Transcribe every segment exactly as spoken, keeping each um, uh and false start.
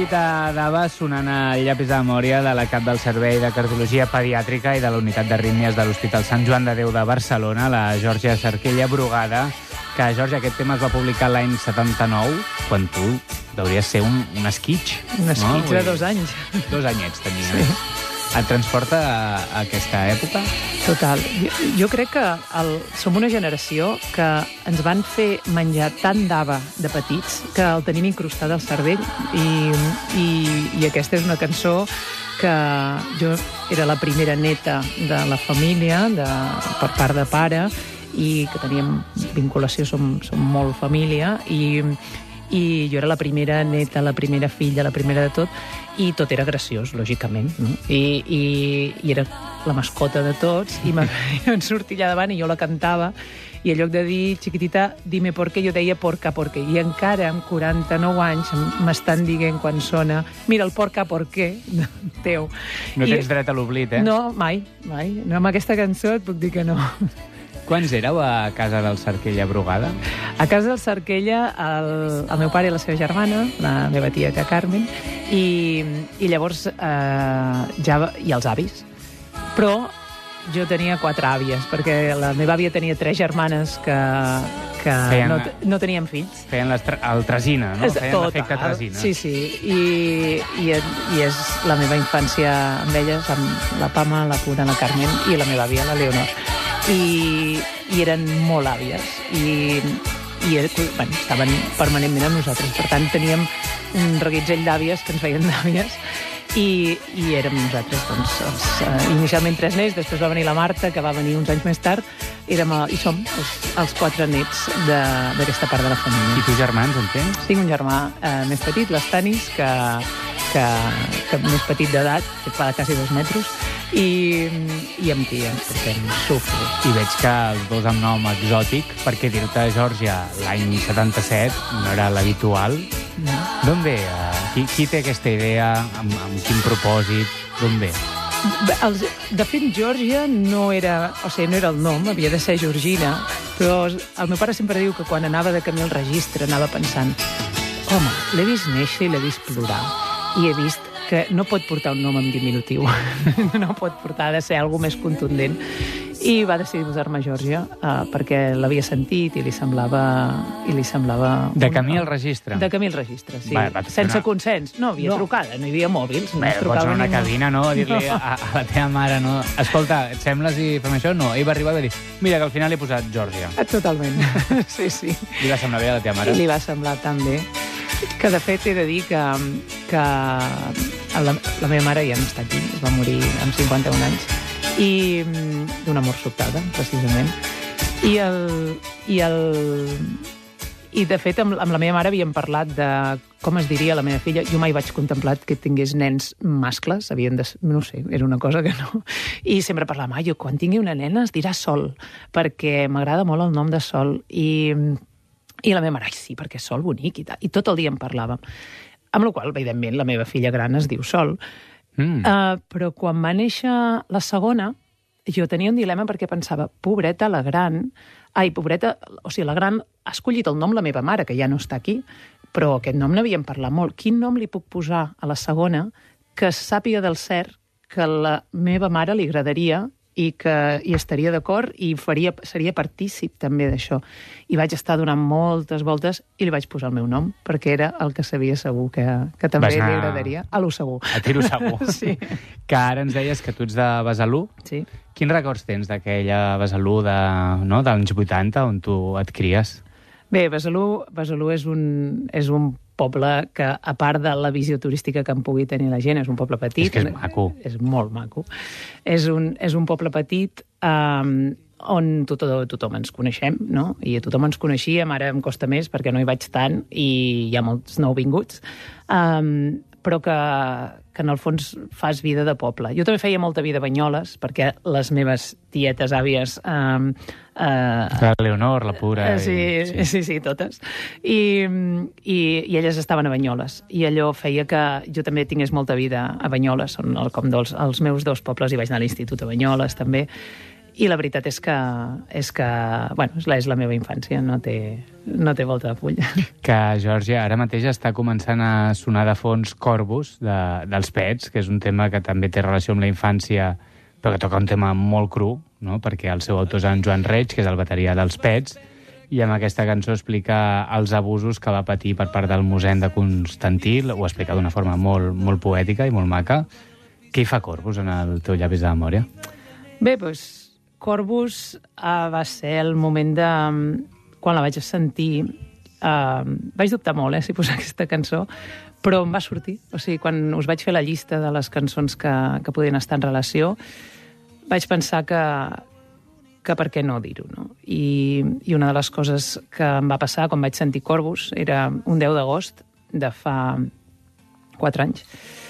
musiquita d'Ava sonant al llapis de memòria de la cap del Servei de Cardiologia Pediàtrica i de la Unitat d'Arrítmies de l'Hospital Sant Joan de Déu de Barcelona, la Georgia Cerquella Brugada, que, Georgia, aquest tema es va publicar l'any setanta-nou, quan tu deuries ser un, un esquitx. Un esquitx no? de dos anys. Dos anyets tenies. Sí. Et transporta a, a aquesta època? Total. Jo, jo crec que el, som una generació que ens van fer menjar tant d'Ava de petits que el tenim incrustat al cervell i, i, i aquesta és una cançó que jo era la primera neta de la família, de, per part de pare, i que teníem vinculació, som, som molt família, i, i jo era la primera neta, la primera filla, la primera de tot, i tot era graciós, lògicament, no? I, i, i era la mascota de tots, i em sortia allà davant i jo la cantava, i en lloc de dir, chiquitita, dime por qué, jo deia porca, por qué. I encara, amb quaranta-nou anys, m'estan dient quan sona, mira, el porca, por qué, teu. No tens I, dret a l'oblit, eh? No, mai, mai. No, amb aquesta cançó et puc dir que no. Quants éreu a casa del Cerquella Brugada? A casa del Cerquella, el, el meu pare i la seva germana, la meva tia, tia Carmen, i, i llavors eh, ja, i els avis. Però jo tenia quatre àvies, perquè la meva àvia tenia tres germanes que, que Feien, no, no tenien fills. Feien les tra el tresina, no? És, Feien tot, l'efecte tresina. Sí, sí. I, i, I és la meva infància amb elles, amb la Pama, la Pura, la Carmen i la meva àvia, la Leonor. I, i eren molt àvies i, i bueno, estaven permanentment amb nosaltres. Per tant, teníem un reguitzell d'àvies que ens feien d'àvies i, i érem nosaltres, doncs, els, uh, inicialment tres nets, després va venir la Marta, que va venir uns anys més tard, érem, uh, i som els, els quatre nets d'aquesta part de la família. I tu germans, en tens? Tinc un germà uh, més petit, l'Estanis, que, que, que més petit d'edat, que fa quasi dos metres, i, i amb qui ens portem sufro. I veig que els dos amb nom exòtic, perquè dir-te Georgia l'any setanta-set no era l'habitual. No. D'on ve? Qui, qui té aquesta idea? Amb, amb quin propòsit? D'on ve? Els, de fet, Georgia no era, o sigui, no era el nom, havia de ser Georgina, però el meu pare sempre diu que quan anava de camí al registre anava pensant, home, l'he vist néixer i l'he vist plorar, i he vist que no pot portar un nom en diminutiu, no pot portar, ha de ser alguna més contundent, i va decidir posar-me Georgia uh, perquè l'havia sentit i li semblava... I li semblava de camí al registre? De camí al registre, sí. Va, va, sense una... consens. No havia no. trucada, no hi havia mòbils. No Bé, pots anar a una cabina, no? A dir-li no. a, a la teva mare, no? Escolta, et sembla si fem això? No. Ell va arribar i va dir, mira, que al final he posat Georgia. Totalment, sí, sí. Li va semblar bé a la teva mare? I li va semblar tan bé. Que, de fet, he de dir que, que la, la meva mare ja no està aquí, es va morir amb cinquanta-un anys, i d'una mort sobtada, precisament. I el... I, el, i de fet, amb, amb la meva mare havíem parlat de com es diria la meva filla. Jo mai vaig contemplar que tingués nens mascles, havien de... No sé, era una cosa que no... I sempre parlàvem, ah, jo quan tingui una nena es dirà Sol, perquè m'agrada molt el nom de Sol. I... I la meva mare, ai, sí, perquè és Sol bonic i tal. I tot el dia en parlàvem. Amb la qual cosa, evidentment, la meva filla gran es diu Sol. Mm. Uh, però quan va néixer la segona, jo tenia un dilema perquè pensava, pobreta, la gran... Ai, pobreta, o sigui, la gran ha escollit el nom la meva mare, que ja no està aquí, però aquest nom n'havíem parlat molt. Quin nom li puc posar a la segona que sàpiga del cert que la meva mare li agradaria i que hi estaria d'acord i faria, seria partícip també d'això. I vaig estar donant moltes voltes i li vaig posar el meu nom, perquè era el que sabia segur que, que també li agradaria. A lo segur. A tiro segur. Sí. Que ara ens deies que tu ets de Besalú. Sí. Quins records tens d'aquella Besalú de, no, dels anys vuitanta, on tu et cries? Bé, Besalú, Besalú és un, és un poble que, a part de la visió turística que en pugui tenir la gent, és un poble petit. És que és maco. És molt maco. És un, és un poble petit um, on tothom, tothom ens coneixem, no? I tothom ens coneixíem, ara em costa més perquè no hi vaig tant i hi ha molts nouvinguts. Um, però que, que en el fons fas vida de poble. Jo també feia molta vida a Banyoles, perquè les meves tietes, àvies... Eh, eh, la Leonor, la Pura... Eh, sí, i, sí, sí, sí, totes. I, i, I elles estaven a Banyoles. I allò feia que jo també tingués molta vida a Banyoles. Són el, com dels, els meus dos pobles, i vaig anar a l'institut a Banyoles, també. I la veritat és que, és que bueno, és la meva infància, no té, no té volta de full. Que, Geòrgia, ara mateix està començant a sonar de fons Corvus, de, dels Pets, que és un tema que també té relació amb la infància, però que toca un tema molt cru, no? Perquè el seu autor és en Joan Reig, que és el bateria dels Pets, i amb aquesta cançó explica els abusos que va patir per part del mossèn de Constantí, ho explica d'una forma molt, molt poètica i molt maca. Què hi fa Corvus en el teu llavis de memòria? Bé, doncs, Corvus uh, va ser el moment de... Quan la vaig sentir, uh, vaig dubtar molt, eh, si posar aquesta cançó, però em va sortir. O sigui, quan us vaig fer la llista de les cançons que, que podien estar en relació, vaig pensar que, que per què no dir-ho, no? I, I una de les coses que em va passar quan vaig sentir Corvus era un deu d'agost de fa quatre anys.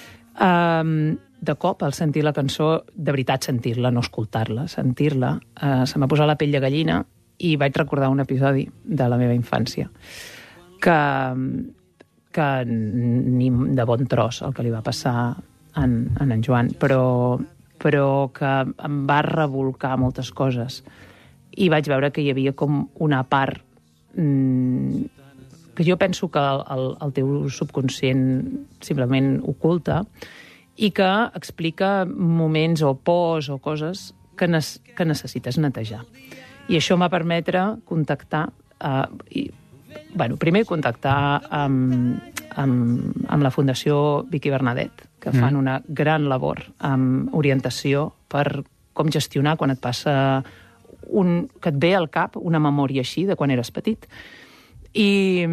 Um, de cop, al sentir la cançó, de veritat sentir-la, no escoltar-la, sentir-la, uh, se m'ha posat la pell de gallina i vaig recordar un episodi de la meva infància que, que ni de bon tros el que li va passar en, en, en Joan, però, però que em va revolcar moltes coses i vaig veure que hi havia com una part mmm, que jo penso que el, el teu subconscient simplement oculta i que explica moments o pors o coses que, ne que necessites netejar. I això m'ha permetre contactar, eh, i, bueno, primer contactar amb, amb, amb la Fundació Vicky Bernadet, que mm. fan una gran labor amb orientació per com gestionar quan et passa un, que et ve al cap una memòria així de quan eres petit. I,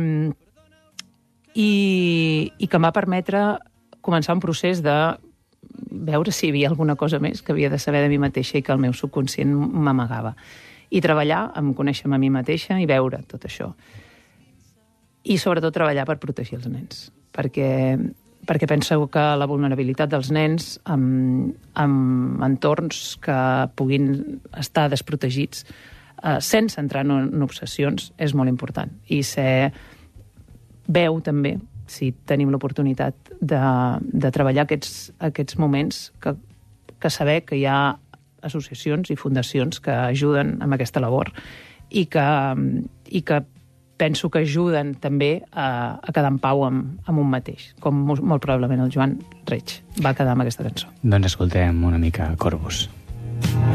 i, i que em va permetre començar un procés de veure si hi havia alguna cosa més que havia de saber de mi mateixa i que el meu subconscient m'amagava. I treballar, em conèixer-me a mi mateixa i veure tot això. I sobretot treballar per protegir els nens, perquè, perquè penso que la vulnerabilitat dels nens en, en entorns que puguin estar desprotegits eh, sense entrar en, en obsessions és molt important. I ser veu també, si tenim l'oportunitat de, de treballar aquests, aquests moments, que, que saber que hi ha associacions i fundacions que ajuden amb aquesta labor i que, i que penso que ajuden també a, a quedar en pau amb, amb un mateix, com molt probablement el Joan Reig va quedar amb aquesta cançó. Doncs escoltem una mica Corvus.